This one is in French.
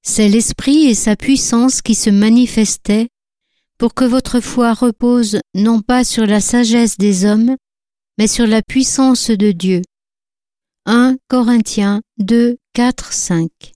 C'est l'Esprit et sa puissance qui se manifestaient pour que votre foi repose non pas sur la sagesse des hommes, mais sur la puissance de Dieu. 1 Corinthiens 2, 4, 5.